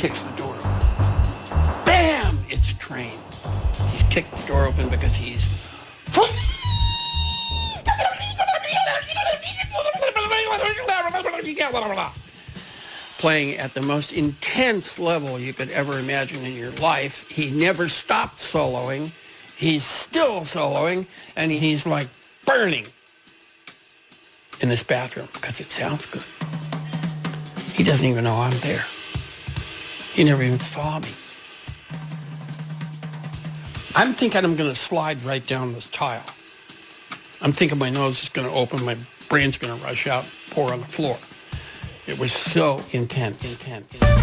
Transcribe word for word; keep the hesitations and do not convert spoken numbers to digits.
kicks the door open. Bam! It's Train. He's kicked the door open because he's playing at the most intense level you could ever imagine in your life. He never stopped soloing. He's still soloing, and he's like burning in this bathroom because it sounds good. He doesn't even know I'm there. He never even saw me. I'm thinking I'm going to slide right down this tile. I'm thinking my nose is going to open, my brain's going to rush out, pour on the floor. It was so intense, intense. intense.